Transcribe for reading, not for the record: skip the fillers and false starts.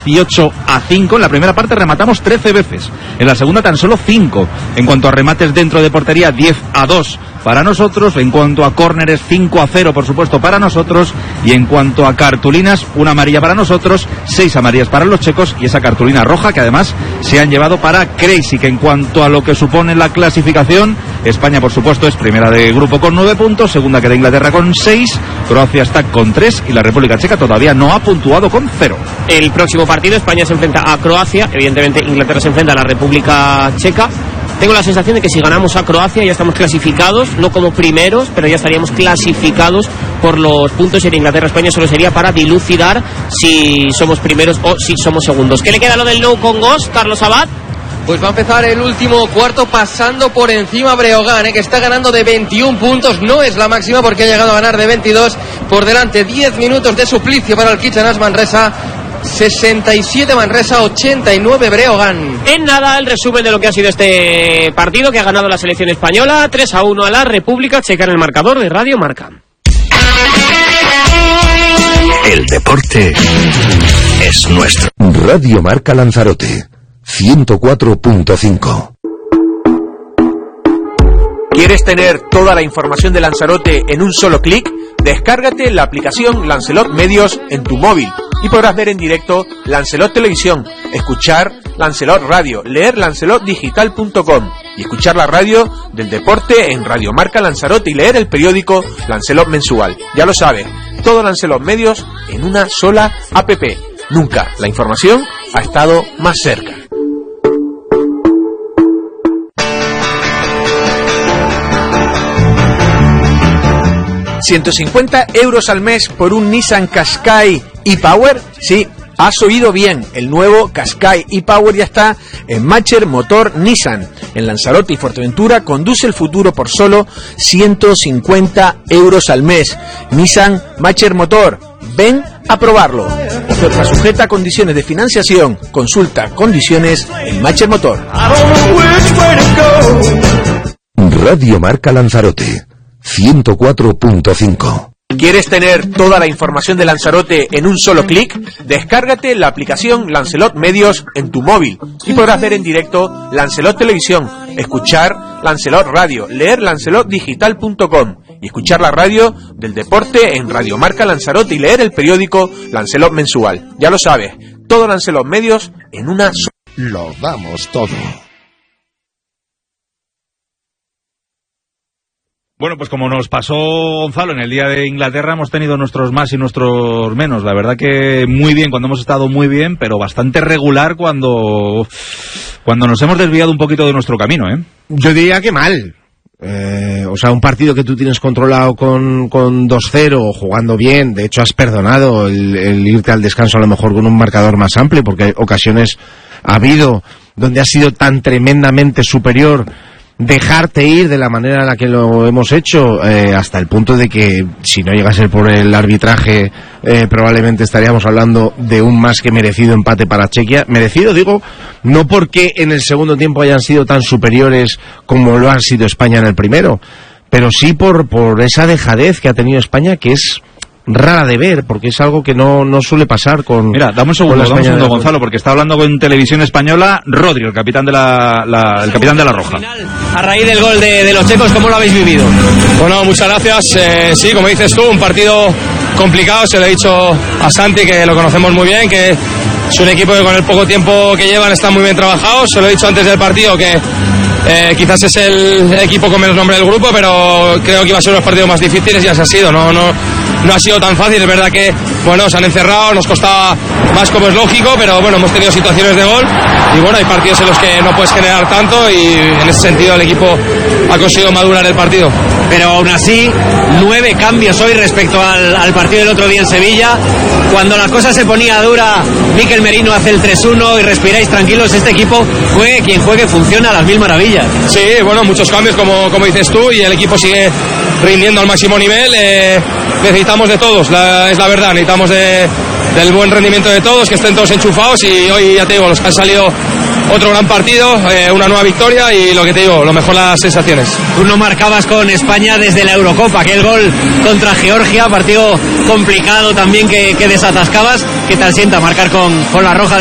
18-5. En la primera parte rematamos 13 veces, en la segunda tan solo 5. En cuanto a remates dentro de portería, 10-2 para nosotros. En cuanto a córneres, 5-0 por supuesto para nosotros. Y en cuanto a cartulinas, una amarilla para nosotros, 6 amarillas para los checos y esa cartulina roja que además se han llevado para Crazy. Que en cuanto a lo que supone la clasificación, España por supuesto es primera de grupo con 9 puntos, segunda queda Inglaterra con 6, Croacia está con 3 y la República Checa todavía no ha puntuado con 0. El próximo partido España se enfrenta a Croacia, evidentemente Inglaterra se enfrenta a la República Checa. Tengo la sensación de que si ganamos a Croacia ya estamos clasificados, no como primeros, pero ya estaríamos clasificados por los puntos. En Inglaterra-España solo sería para dilucidar si somos primeros o si somos segundos. ¿Qué le queda a lo del no con Ghost, Carlos Abad? Pues va a empezar el último cuarto pasando por encima Breogán, que está ganando de 21 puntos, no es la máxima porque ha llegado a ganar de 22, por delante 10 minutos de suplicio para el Kitchener Manresa, 67 Manresa, 89 Breogán. En nada, el resumen de lo que ha sido este partido que ha ganado la selección española, 3-1 a la República Checa en el marcador de Radio Marca. El deporte es nuestro. Radio Marca Lanzarote 104.5. ¿Quieres tener toda la información de Lanzarote en un solo clic? Descárgate la aplicación Lancelot Medios en tu móvil y podrás ver en directo Lancelot Televisión, escuchar Lancelot Radio, leer lancelotdigital.com y escuchar la radio del deporte en Radio Marca Lanzarote y leer el periódico Lancelot Mensual. Ya lo sabes, todo Lancelot Medios en una sola app. Nunca la información ha estado más cerca. €150 al mes por un Nissan Qashqai e-Power. Sí, has oído bien, el nuevo Qashqai e-Power ya está en Macher Motor Nissan. En Lanzarote y Fuerteventura conduce el futuro por solo €150 al mes. Nissan Macher Motor, ven a probarlo. Oferta sujeta a condiciones de financiación. Consulta condiciones en Macher Motor. Radio Marca Lanzarote 104.5. ¿Quieres tener toda la información de Lanzarote en un solo clic? Descárgate la aplicación Lancelot Medios en tu móvil y podrás ver en directo Lancelot Televisión, escuchar Lancelot Radio, leer lancelotdigital.com y escuchar la radio del deporte en Radio Marca Lanzarote y leer el periódico Lancelot Mensual. Ya lo sabes, todo Lancelot Medios en una sola. Lo damos todo. Bueno, pues como nos pasó Gonzalo en el día de Inglaterra, hemos tenido nuestros más y nuestros menos. La verdad que muy bien cuando hemos estado muy bien, pero bastante regular cuando nos hemos desviado un poquito de nuestro camino, ¿eh? Yo diría que mal. O sea, un partido que tú tienes controlado con 2-0, jugando bien, de hecho has perdonado el irte al descanso a lo mejor con un marcador más amplio, porque ocasiones ha habido donde has sido tan tremendamente superior, dejarte ir de la manera en la que lo hemos hecho, hasta el punto de que si no llega a ser por el arbitraje, probablemente estaríamos hablando de un más que merecido empate para Chequia. Merecido, digo, no porque en el segundo tiempo hayan sido tan superiores como lo han sido España en el primero, pero sí por esa dejadez que ha tenido España, que es rara de ver, porque es algo que no suele pasar con... Mira, dame un segundo, Gonzalo, porque está hablando con Televisión Española Rodri, el capitán de la Roja. A raíz del gol de los checos, ¿cómo lo habéis vivido? Bueno, muchas gracias. Sí, como dices tú, un partido complicado. Se lo he dicho a Santi, que lo conocemos muy bien, que es un equipo que con el poco tiempo que llevan está muy bien trabajado. Se lo he dicho antes del partido, que quizás es el equipo con menos nombre del grupo, pero creo que iba a ser unos partidos más difíciles y así ha sido. No ha sido tan fácil, es verdad que bueno, se han encerrado, nos costaba más como es lógico, pero bueno, hemos tenido situaciones de gol y bueno, hay partidos en los que no puedes generar tanto y en ese sentido el equipo ha conseguido madurar el partido. Pero aún así, 9 cambios hoy respecto al partido del otro día en Sevilla. Cuando la cosa se ponía dura, Mikel Merino hace el 3-1 y respiráis tranquilos. Este equipo, juegue quien juegue, funciona a las mil maravillas. Sí, bueno, muchos cambios como dices tú, y el equipo sigue rindiendo al máximo nivel. Necesitamos de todos, es la verdad, necesitamos de del buen rendimiento de todos, que estén todos enchufados, y hoy ya te digo, los que han salido otro gran partido, una nueva victoria, y lo que te digo, lo mejor las sensaciones. Tú no marcabas con España desde la Eurocopa, aquel gol contra Georgia, partido complicado también que desatascabas. ¿Qué tal sienta marcar con la roja